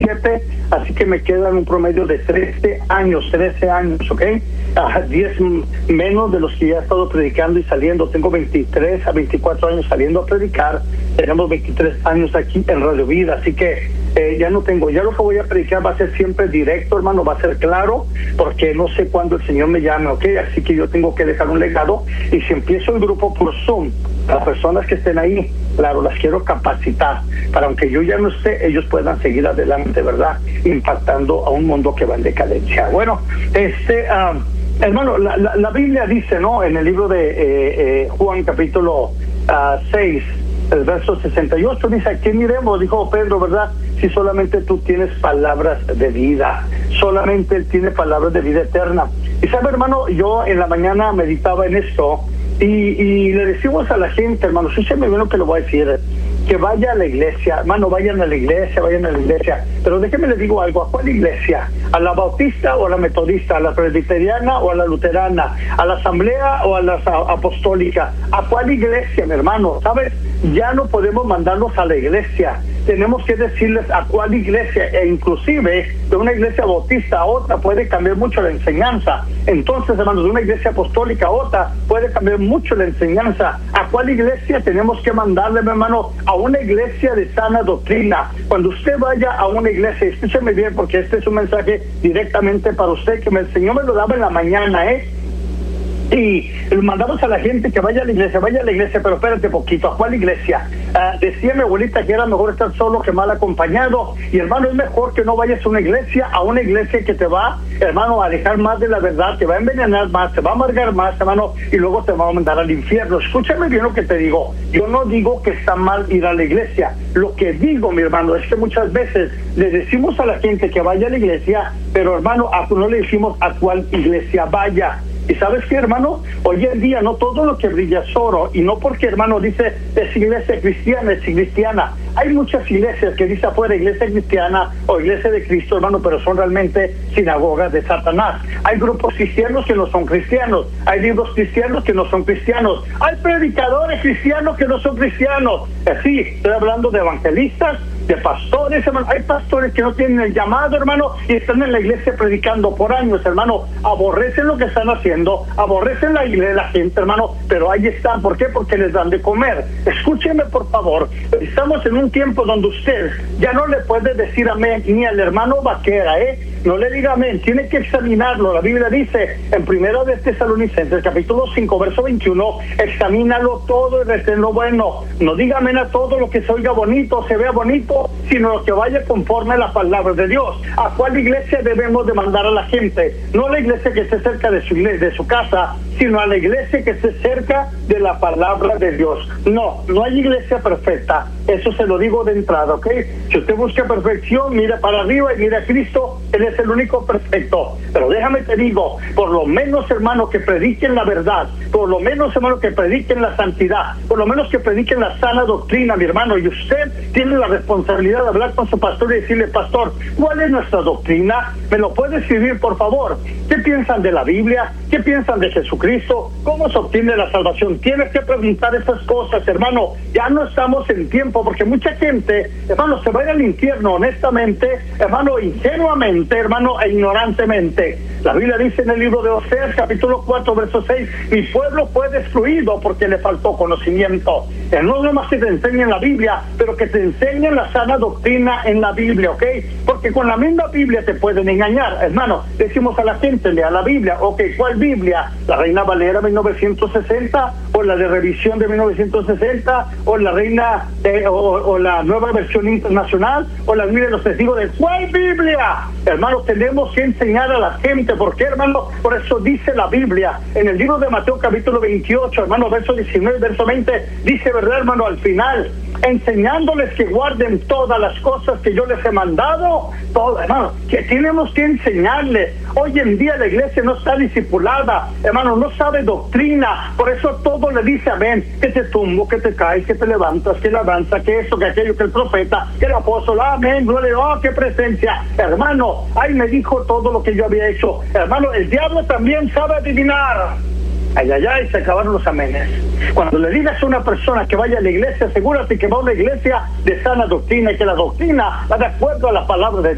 17, así que me quedan un promedio de 13 años, ¿ok? 10 menos de los que ya he estado predicando y saliendo. Tengo 23 a 24 años saliendo a predicar. Tenemos 23 años aquí en Radio Vida, así que ya lo que voy a predicar va a ser siempre directo, hermano, va a ser claro, porque no sé cuándo el Señor me llame, ¿ok? Así que yo tengo que dejar un legado, y si empiezo el grupo por Zoom, las personas que estén ahí, claro, las quiero capacitar, para aunque yo ya no esté, ellos puedan seguir adelante, ¿verdad? Impactando a un mundo que va en decadencia. Bueno, hermano, la Biblia dice, ¿no? En el libro de Juan, capítulo 6, el verso 68, dice: ¿a quién iremos? Dijo Pedro, ¿verdad? Si solamente tú tienes palabras de vida. Solamente Él tiene palabras de vida eterna. Y sabe, hermano, yo en la mañana meditaba en esto, y le decimos a la gente, hermano, si se me ve lo que le voy a decir, que vaya a la iglesia, hermano, vayan a la iglesia, pero déjeme le digo algo: ¿a cuál iglesia? ¿A la bautista o a la metodista? ¿A la presbiteriana o a la luterana? ¿A la asamblea o a la apostólica? ¿A cuál iglesia, mi hermano? ¿Sabes? Ya no podemos mandarlos a la iglesia, tenemos que decirles a cuál iglesia, e inclusive de una iglesia bautista a otra puede cambiar mucho la enseñanza. Entonces, hermanos, de una iglesia apostólica a otra puede cambiar mucho la enseñanza. ¿A cuál iglesia tenemos que mandarle, mi hermano? A una iglesia de sana doctrina. Cuando usted vaya a una iglesia, escúcheme bien, porque este es un mensaje directamente para usted, que el Señor me lo daba en la mañana, y mandamos a la gente que vaya a la iglesia, pero espérate poquito, ¿a cuál iglesia? Decía mi abuelita que era mejor estar solo que mal acompañado, y hermano, es mejor que no vayas a una iglesia que te va, hermano, a alejar más de la verdad, te va a envenenar más, te va a amargar más, hermano, y luego te va a mandar al infierno. Escúchame bien lo que te digo, yo no digo que está mal ir a la iglesia, lo que digo, mi hermano, es que muchas veces le decimos a la gente que vaya a la iglesia, pero hermano, no le decimos a cuál iglesia vaya. ¿Y sabes qué, hermano? Hoy en día no todo lo que brilla es oro, y no porque, hermano, dice es iglesia cristiana. Hay muchas iglesias que dice afuera iglesia cristiana o iglesia de Cristo, hermano, pero son realmente sinagogas de Satanás. Hay grupos cristianos que no son cristianos, hay libros cristianos que no son cristianos, hay predicadores cristianos que no son cristianos. Sí, estoy hablando de evangelistas, de pastores, hermano. Hay pastores que no tienen el llamado, hermano, y están en la iglesia predicando por años, hermano. Aborrecen lo que están haciendo, aborrecen la iglesia, la gente, hermano, pero ahí están. ¿Por qué? Porque les dan de comer. Escúcheme, por favor. Estamos en un tiempo donde usted ya no le puede decir amén ni al hermano Vaquera, no le diga amén, tiene que examinarlo. La Biblia dice en Primera de Tesalonicenses, capítulo 5, verso 21, examínalo todo y retén lo bueno. No diga amén a todo lo que se oiga bonito, se vea bonito, sino lo que vaya conforme a la palabra de Dios. ¿A cuál iglesia debemos de mandar a la gente? No a la iglesia que esté cerca de su iglesia, de su casa, sino a la iglesia que esté cerca de la palabra de Dios. No hay iglesia perfecta, eso se lo digo de entrada, ¿ok? Si usted busca perfección, mira para arriba y mira a Cristo, Él es el único perfecto. Pero déjame te digo, por lo menos, hermano, que prediquen la verdad, por lo menos, hermano, que prediquen la santidad, por lo menos que prediquen la sana doctrina, mi hermano. Y usted tiene la responsabilidad de hablar con su pastor y decirle: pastor, ¿cuál es nuestra doctrina? ¿Me lo puede escribir, por favor? ¿Qué piensan de la Biblia? ¿Qué piensan de Jesucristo? ¿Cómo se obtiene la salvación? Tienes que preguntar esas cosas, hermano. Ya no estamos en tiempo, porque mucha gente, hermano, se va a ir al infierno honestamente, hermano, ingenuamente, hermano, e ignorantemente. La Biblia dice en el libro de Oseas, capítulo 4, verso 6, mi pueblo fue destruido porque le faltó conocimiento. No nomás que te enseñen la Biblia, pero que te enseñen la sana doctrina en la Biblia, ¿ok? Porque con la misma Biblia te pueden engañar, hermano. Decimos a la gente: lea la Biblia. Ok, ¿cuál Biblia? ¿La Reina Valera 1960? ¿O la de revisión de 1960? ¿O la Reina o la nueva versión internacional? ¿O la Biblia de los testigos de cuál Biblia? Hermano, tenemos que enseñar a la gente. ¿Por qué, hermano? Por eso dice la Biblia en el libro de Mateo, capítulo 28, hermano, verso 19, verso 20, dice, ¿verdad, hermano? Al final, enseñándoles que guarden todas las cosas que yo les he mandado, todo, hermano, que tenemos que enseñarles. Hoy en día la iglesia no está discipulada, hermano, no sabe doctrina, por eso todo le dice amén, que te tumbo, que te caes, que te levantas, que la danza, que esto, que aquello, que el profeta, que el apóstol, amén, gloria, oh, qué presencia, hermano, ahí me dijo todo lo que yo había hecho, hermano, el diablo también sabe adivinar. Ay, ay, ay, se acabaron los amenes. Cuando le digas a una persona que vaya a la iglesia, asegúrate que va a una iglesia de sana doctrina y que la doctrina va de acuerdo a la palabra de Dios.